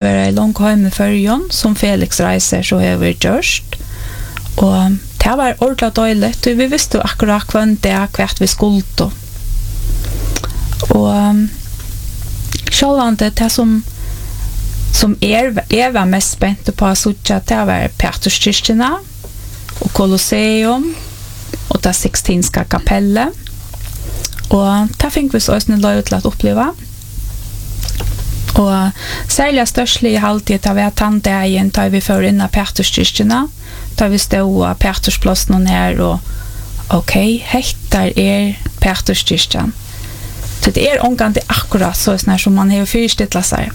være långt hjemme i Førjon, som Felix reiser, så har vi gjort. Og det var ordentlig dårlig, og vi visste akkurat hva vi skulle. Og självande det som var mest spänt på så att det var Peterskirkena och Colosseum och det Sixtinska kapellet. Och det fick vi så en löj till att uppleva. Och särskilt störst i halvtid av att han dagen tar vi för in Peterskirkena. Tar vi stå Petersplassen här och okej, här Peterskirken. Så det omgående akkurat så sånn som man har fyrstittlet seg.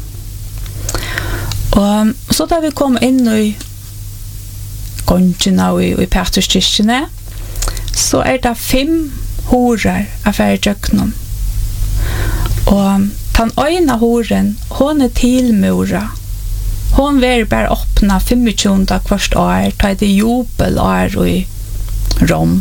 Og så da vi kom inn i gångene og i Peterskirkene, så det 5 horer av ferdjøkkenen. Og den øyne horen, hun tilmora. Hun vil bare åpne 25. hvert år, ta det jubelår i Rom.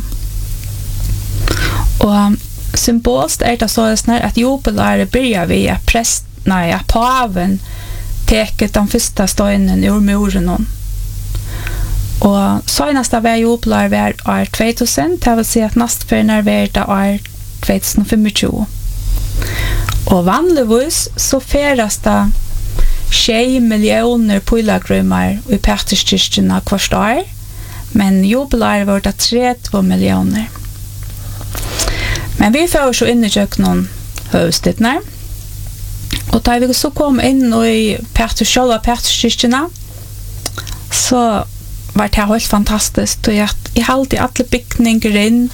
Og symbolst det så snart att jubelåret börjar vi att paven teker den första stenen ur muren. Och senast av jubelåret var år 2000, det vill säga att nästförna var det år 2025. Och vanligtvis så färas det 6 miljoner pilgrimer i Peterskirkena hvert år, men jubelåret var det 30 miljoner. Men vi får så inn i kjøkkenen høvstittene. Og da vi så kom inn i Peterskirkene, så var det helt fantastisk. Og jeg halte alle bygninger inn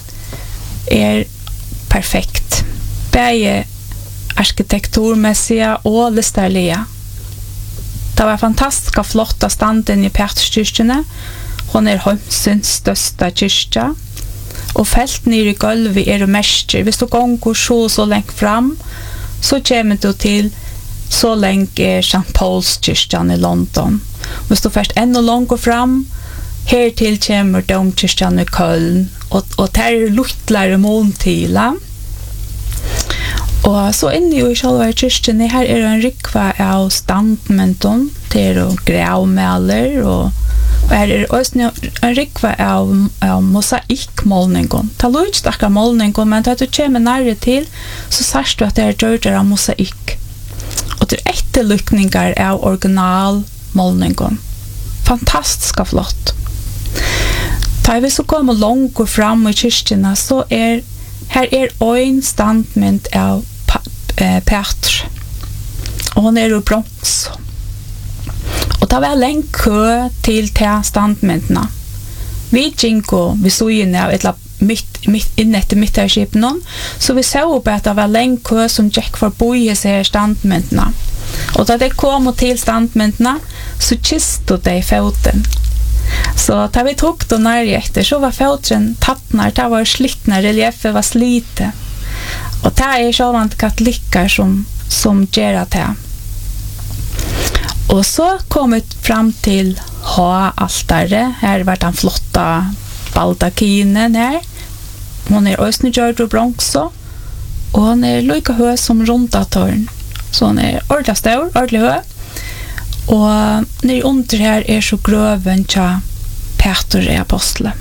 perfekt. Begge arkitekturmessige og listerlige. Det var fantastisk og flott av standen i Peterskirkene. Hun Holmsens største kyrkja. Og felt ned i gulvet mester. Hvis du går så lengt fram, så kommer du til så lenge St. Pauls kyrkjan i London. Hvis du først enda langt fram, her til kommer domkyrkjan i Köln, og det luttlare måntila. Og så inne i själva kyrkjan, her en rikva av standmenten, til gravmæler, og her også en rikva av mosaikmålningen. Det er ikke akkurat målningen, men da du kommer nærmere til, så sier du at det gjør av mosaik. Og det etterlykninger av originalmålningen. Fantastisk og flott. Da vi så kommer langt fram i kyrkjene, så her en standment av Peter. Og hun jo brons. Og det var lenge kø til standmentene. Vi så inn av et inn etter midtherskipen, så vi så opp at det var lenge kø som gikk for å boie seg standmentene. Og da det kom til standmentene, så kysste de foten. Så da vi tok det nærmere etter, så var foten tattner, det var slittne, relieffet var slite. Og det sjålvant katolikker som gjør det. Og så kom vi fram til ha-altare. Her var den flotta baldakinen her. Hun også gjør og bronse. Og hun like høy som rundatåren. Så hun ordentlig stor, ordentlig høy. Og nere under her så grøven til Peter apostle.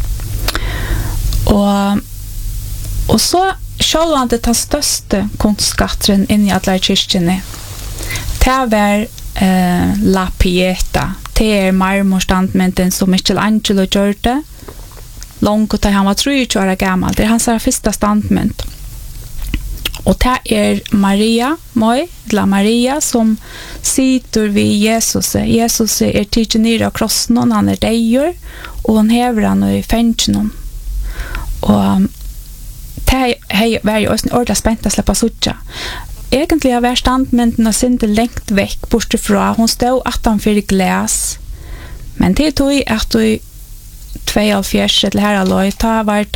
Og så selv om det tar største kunstskatteren inn i alle kyrkjene. Det var La Pieta. Det marmorstandmenten som Michelangelo gjorde. Långt til han var 23 år gammel. Det hans første standment. Og det Maria, Maria som sitter vid Jesus. Jesus tidsen nere av krossen, og han deier, og han hever han i fengene. Og det var jo også en ordentlig spent å slippe suttje. Egentlig har vært standmenten og synte lengt vekk bortifra. Hun stod at han fyrir glas. Men det tog at du 42 til her aløy, ta var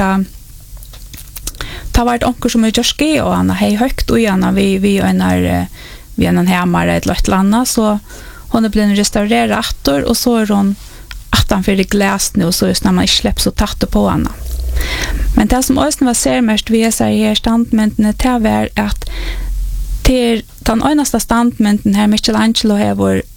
det onker som er gjørske, og han har høyt og gjerne vi en hemmere et eller annet, så hun blitt restaureret atter, og så hun at han fyrir glas nå, så når man ikke slipper så tatt på henne. Men det som også var ser mest ved seg her standmentene, det var at til den øyneste standmenten her Michelangelo har